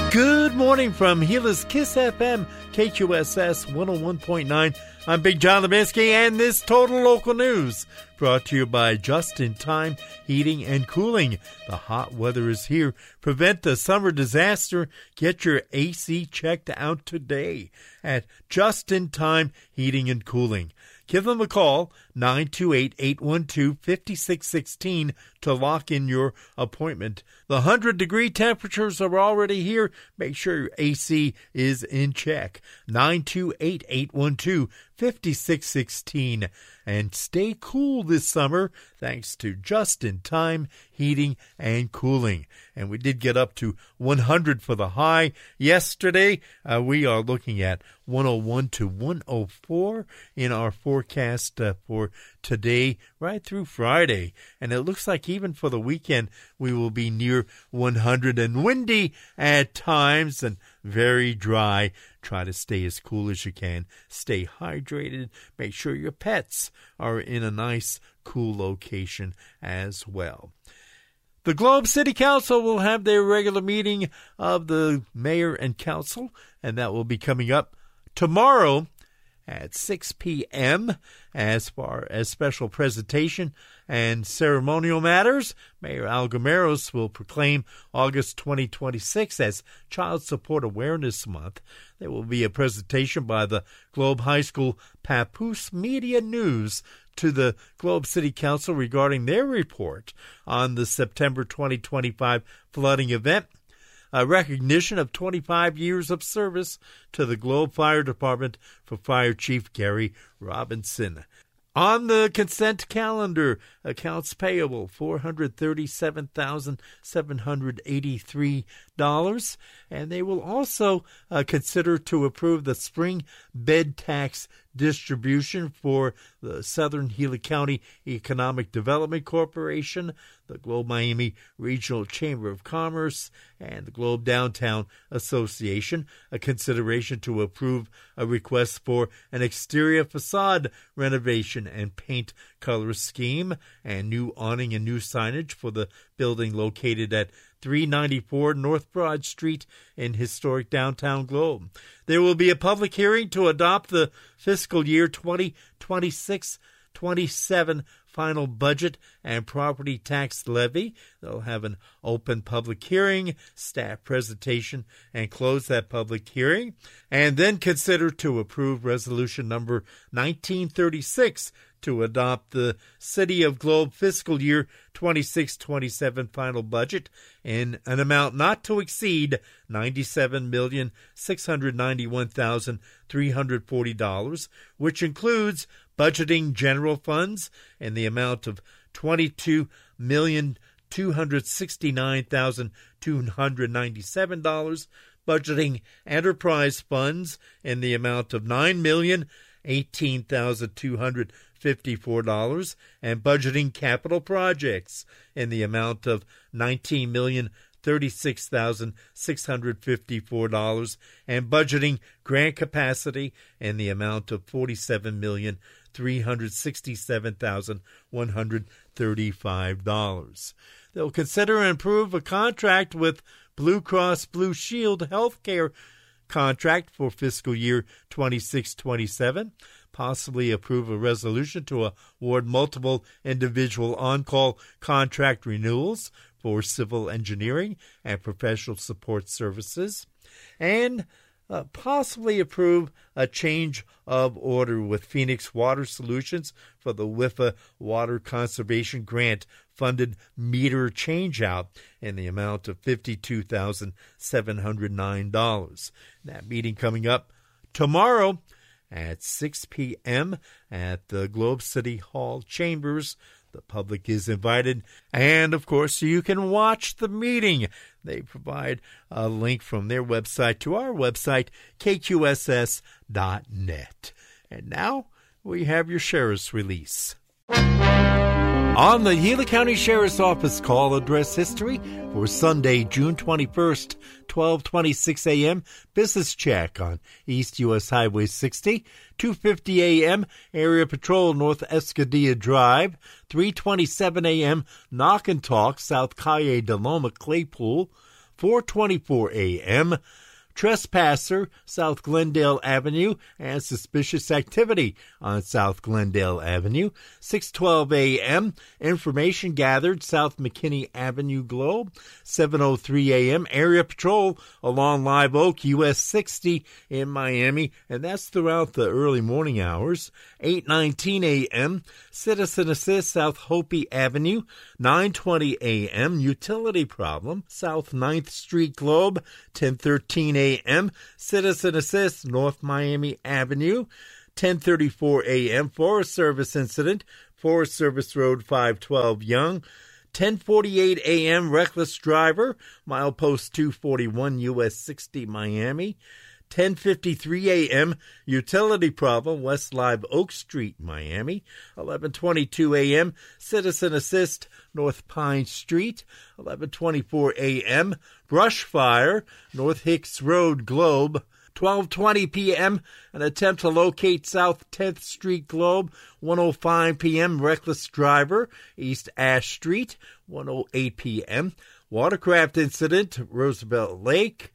Good morning from Gila's Kiss FM, KQSS 101.9. I'm Big John Lebinsky, and this Total Local News brought to you by Just in Time Heating and Cooling. The hot weather is here. Prevent the summer disaster. Get your AC checked out today at Just in Time Heating and Cooling. Give them a call, 928-812-5616, to lock in your appointment. The 100-degree temperatures are already here. Make sure your AC is in check. 928-812-5616. And stay cool this summer thanks to Just-in-Time Heating and Cooling. And we did get up to 100 for the high yesterday. We are looking at 101 to 104 in our forecast for today right through Friday. And it looks like even for the weekend we will be near 100 and windy at times and very dry. Try to stay as cool as you can. Stay hydrated. Make sure your pets are in a nice, cool location as well. The Globe City Council will have their regular meeting of the mayor and council, and that will be coming up tomorrow at 6 p.m. As far as special presentation and ceremonial matters, Mayor Al Gameros will proclaim August 2026 as Child Support Awareness Month. There will be a presentation by the Globe High School Papoose Media News to the Globe City Council regarding their report on the September 2025 flooding event. A recognition of 25 years of service to the Globe Fire Department for Fire Chief Gary Robinson. On the consent calendar, accounts payable, $437,783, and they will also consider to approve the spring bed tax distribution for the Southern Gila County Economic Development Corporation, the Globe Miami Regional Chamber of Commerce, and the Globe Downtown Association, a consideration to approve a request for an exterior facade renovation and paint color scheme, and new awning and new signage for the building located at 394 North Broad Street in historic downtown Globe. There will be a public hearing to adopt the fiscal year 2026-27 final budget and property tax levy. They'll have an open public hearing, staff presentation, and close that public hearing, and then consider to approve resolution number 1936 to adopt the City of Globe fiscal year 26-27 final budget in an amount not to exceed $97,691,340, which includes budgeting general funds in the amount of $22,269,297, budgeting enterprise funds in the amount of $9,018,254, and budgeting capital projects in the amount of $19,036,654, and budgeting grant capacity in the amount of $47,367,135. They'll consider and approve a contract with Blue Cross Blue Shield Healthcare contract for fiscal year 26-27, possibly approve a resolution to award multiple individual on-call contract renewals for civil engineering and professional support services, and possibly approve a change of order with Phoenix Water Solutions for the WIFA Water Conservation Grant funded meter changeout in the amount of $52,709. That meeting coming up tomorrow at 6 p.m. at the Globe City Hall Chambers. The public is invited, and of course you can watch the meeting. They provide a link from their website to our website, kqss.net. And now we have your sheriff's release. On the Gila County Sheriff's Office call address history for Sunday, June 21st, 12:26 a.m., business check on East U.S. Highway 60, 2:50 a.m., area patrol North Escadilla Drive, 3:27 a.m., knock and talk South Calle de Loma Claypool, 4:24 a.m., trespasser, South Glendale Avenue, and suspicious activity on South Glendale Avenue. 6:12 a.m., information gathered, South McKinney Avenue Globe. 7:03 a.m., area patrol along Live Oak, US 60 in Miami, and that's throughout the early morning hours. 8:19 a.m., citizen assist, South Hopi Avenue. 9:20 a.m., utility problem, South 9th Street Globe. 10:13 a.m., citizen assist, North Miami Avenue. 10:34 a.m., Forest Service incident, Forest Service Road 512 Young. 10:48 a.m., reckless driver, milepost 241 US 60 Miami. 10:53 a.m., utility problem, West Live Oak Street, Miami. 11:22 a.m., citizen assist, North Pine Street. 11:24 a.m., brush fire, North Hicks Road, Globe. 12:20 p.m., an attempt to locate South 10th Street Globe. 1:05 p.m., reckless driver, East Ash Street. 1:08 p.m., watercraft incident, Roosevelt Lake.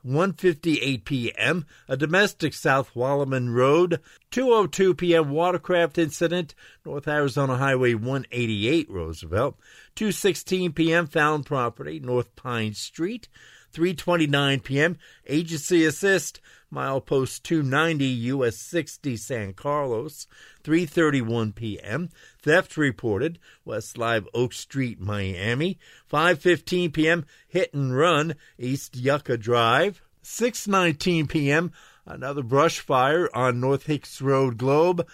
1:58 p.m., a domestic South Wallaman Road. 2:02 p.m., watercraft incident, North Arizona Highway 188, Roosevelt. 2:16 p.m., found property, North Pine Street. 3:29 p.m., agency assist, milepost 290 US 60 San Carlos. 3:31 p.m., theft reported, West Live Oak Street, Miami. 5:15 p.m., hit and run, East Yucca Drive. 6:19 p.m., another brush fire on North Hicks Road, Globe.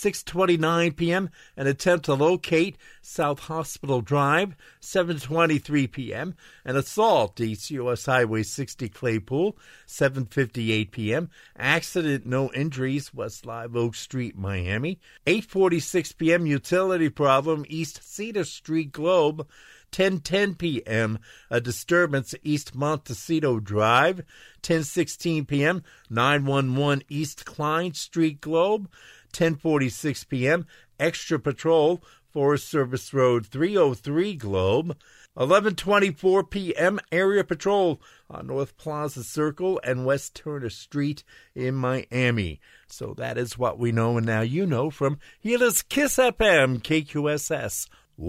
6:29 p.m., an attempt to locate South Hospital Drive. 7:23 p.m., an assault, East U.S. Highway 60 Claypool. 7:58 p.m., accident, no injuries, West Live Oak Street, Miami. 8:46 p.m., utility problem, East Cedar Street, Globe. 10:10 p.m., a disturbance, East Montecito Drive. 10:16 p.m., 911 East Klein Street, Globe. 10:46 p.m., extra patrol, Forest Service Road 303 Globe. 11:24 p.m., area patrol on North Plaza Circle and West Turner Street in Miami. So that is what we know, and now you know from Gila's Kiss FM, KQSS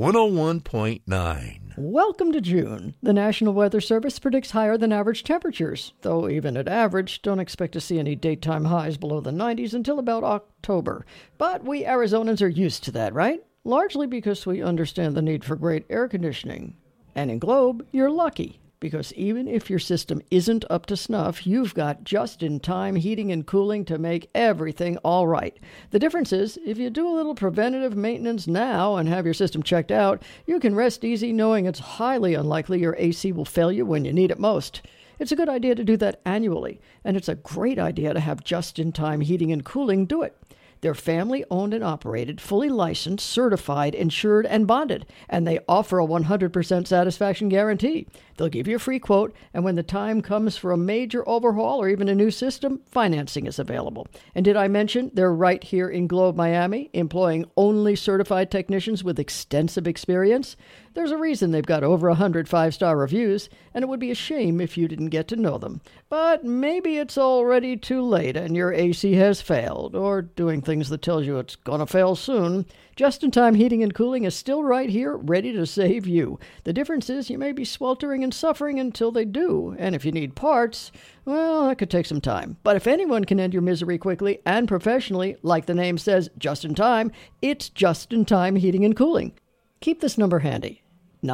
101.9. Welcome to June. The National Weather Service predicts higher than average temperatures, though even at average, don't expect to see any daytime highs below the 90s until about October. But we Arizonans are used to that, right? Largely because we understand the need for great air conditioning. And in Globe, you're lucky, because even if your system isn't up to snuff, you've got just-in-time heating and cooling to make everything all right. The difference is, if you do a little preventative maintenance now and have your system checked out, you can rest easy knowing it's highly unlikely your AC will fail you when you need it most. It's a good idea to do that annually, and it's a great idea to have just-in-time heating and cooling do it. They're family-owned and operated, fully licensed, certified, insured, and bonded, and they offer a 100% satisfaction guarantee. They'll give you a free quote, and when the time comes for a major overhaul or even a new system, financing is available. And did I mention they're right here in Globe, Miami, employing only certified technicians with extensive experience? There's a reason they've got over 100 5-star reviews, and it would be a shame if you didn't get to know them. But maybe it's already too late and your AC has failed, or doing things that tells you it's gonna fail soon. Just-in-time heating and cooling is still right here, ready to save you. The difference is you may be sweltering and suffering until they do, and if you need parts, well, that could take some time. But if anyone can end your misery quickly and professionally, like the name says, just in time, it's just-in-time heating and cooling. Keep this number handy,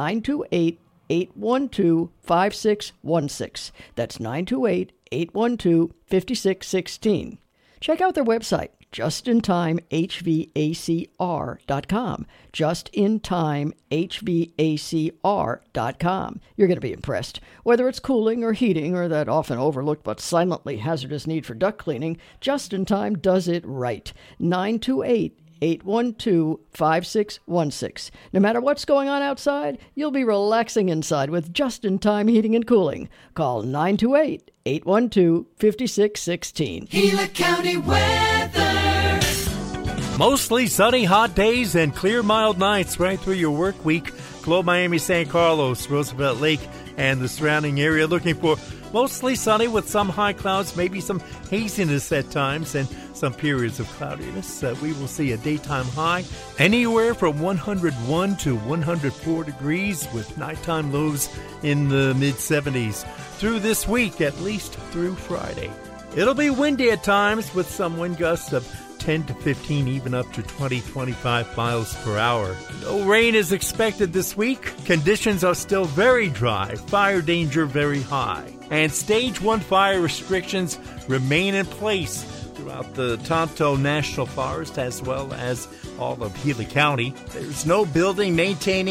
928-812-5616. That's 928-812-5616. Check out their website, justintimehvacr.com. justintimehvacr.com. You're going to be impressed. Whether it's cooling or heating or that often overlooked but silently hazardous need for duct cleaning, Just in Time does it right. 928-812-5616. No matter what's going on outside, you'll be relaxing inside with just-in-time heating and cooling. Call 928-812-5616. Gila County weather. Mostly sunny, hot days and clear, mild nights right through your work week. Globe, Miami, San Carlos, Roosevelt Lake, and the surrounding area. Looking for mostly sunny with some high clouds, maybe some haziness at times, and some periods of cloudiness. We will see a daytime high anywhere from 101 to 104 degrees with nighttime lows in the mid-70s through this week, at least through Friday. It'll be windy at times with some wind gusts of 10 to 15, even up to 20-25 miles per hour. No rain is expected this week. Conditions are still very dry. Fire danger very high. And Stage 1 fire restrictions remain in place throughout the Tonto National Forest as well as all of Healy County. There's no building, maintaining,